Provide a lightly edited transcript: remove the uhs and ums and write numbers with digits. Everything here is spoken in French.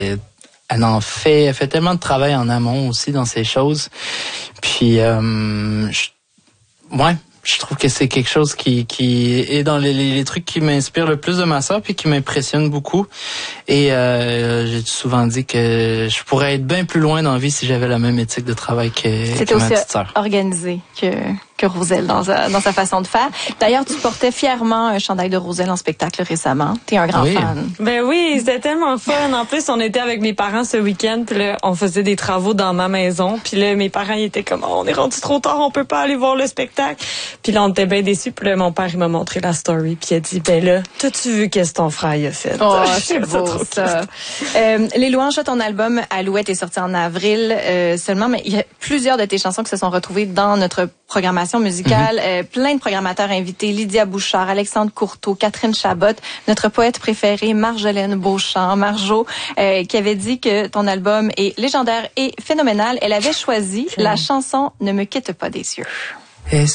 elle fait tellement de travail en amont aussi dans ces choses. Puis, je trouve que c'est quelque chose qui est dans les trucs qui m'inspirent le plus de ma sœur puis qui m'impressionne beaucoup. Et j'ai souvent dit que je pourrais être bien plus loin dans la vie si j'avais la même éthique de travail que ma petite sœur. C'était aussi organisé que Roselle dans sa façon de faire. D'ailleurs, tu portais fièrement un chandail de Roselle en spectacle récemment. T'es un grand fan. Ben oui, c'était tellement fun. En plus, on était avec mes parents ce week-end, puis là, on faisait des travaux dans ma maison. Puis là, mes parents ils étaient comme, on est rendu trop tard, on peut pas aller voir le spectacle. Puis là, on était bien déçus. Puis là, mon père, il m'a montré la story. Puis il a dit, ben là, t'as-tu vu qu'est-ce que ton frère a fait? Oh, c'est beau, ça. Les louanges de ton album Alouette est sorti en avril seulement, mais il y a plusieurs de tes chansons qui se sont retrouvées dans notre programmation musicale. Plein de programmateurs invités, Lydia Bouchard, Alexandre Courteau, Catherine Chabot, notre poète préférée, Marjolaine Beauchamp, Marjo, qui avait dit que ton album est légendaire et phénoménal. Elle avait choisi la chanson Ne me quitte pas des cieux.